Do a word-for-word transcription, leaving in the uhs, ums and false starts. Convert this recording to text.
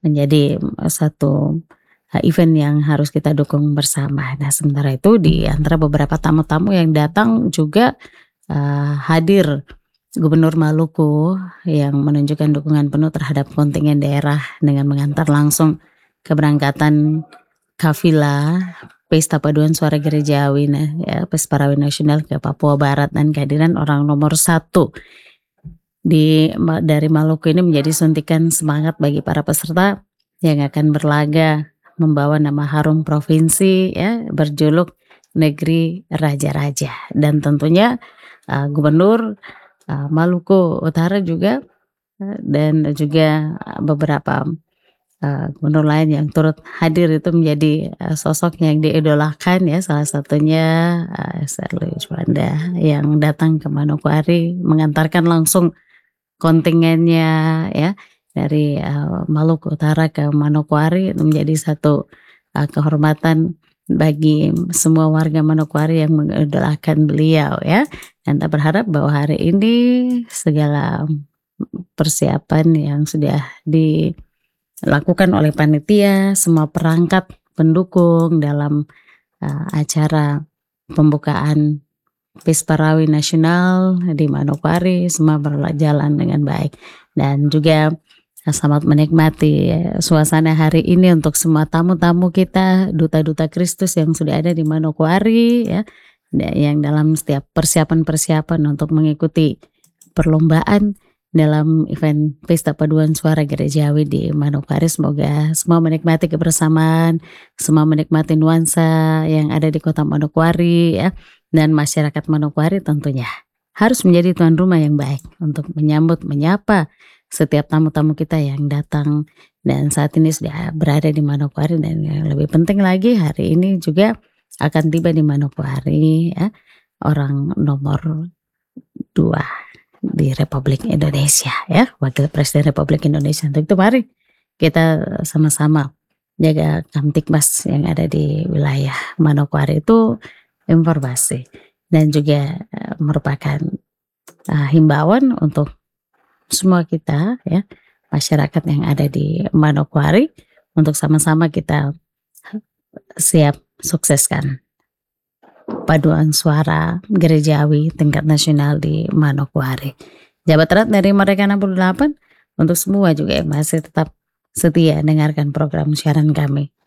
menjadi satu eee, event yang harus kita dukung bersama. Nah, sementara itu di antara beberapa tamu-tamu yang datang juga, eee, hadir Gubernur Maluku yang menunjukkan dukungan penuh terhadap kontingen daerah dengan mengantar langsung keberangkatan kafilah Pesta Paduan Suara Gerejawi, nah ya, Pesparawi Nasional ke Papua Barat, dan kehadiran orang nomor satu di ma dari Maluku ini menjadi suntikan semangat bagi para peserta yang akan berlaga membawa nama harum provinsi ya, berjuluk Negeri Raja-Raja. Dan tentunya, eee, Gubernur, eee, Maluku Utara juga, eee, dan juga beberapa, eee, gubernur lain yang turut hadir itu menjadi, eee, sosok yang diidolakan ya, salah satunya, eee, Sterly Juanda yang datang ke Manokwari mengantarkan langsung kontingennya ya, dari, eee, Maluku Utara ke Manokwari menjadi satu, eee, kehormatan bagi semua warga Manokwari yang mengidolakan beliau ya. Dan kita berharap bahwa hari ini segala persiapan yang sudah dilakukan oleh panitia, semua perangkat pendukung dalam, eee, acara pembukaan Pesparawi Nasional di Manokwari semua berjalan dengan baik. Dan juga selamat menikmati suasana hari ini untuk semua tamu-tamu kita, duta-duta Kristus yang sudah ada di Manokwari ya, yang dalam setiap persiapan-persiapan untuk mengikuti perlombaan dalam event Pesta Paduan Suara Gerejawi di Manokwari. Semoga semua menikmati kebersamaan, semua menikmati nuansa yang ada di kota Manokwari ya, dan masyarakat Manokwari tentunya harus menjadi tuan rumah yang baik untuk menyambut, menyapa setiap tamu-tamu kita yang datang dan saat ini sudah berada di Manokwari. Dan yang lebih penting lagi, hari ini juga akan tiba di Manokwari ya, orang nomor dua di Republik Indonesia ya, Wakil Presiden Republik Indonesia. Untuk itu mari kita sama-sama jaga Kamtibmas yang ada di wilayah Manokwari itu informasi dan juga uh, merupakan uh, himbauan untuk semua kita ya, masyarakat yang ada di Manokwari untuk sama-sama kita siap sukseskan paduan suara gerejawi tingkat nasional di Manokwari. Jabat erat dari Merdeka enam puluh delapan untuk semua juga yang masih tetap setia dengarkan program siaran kami.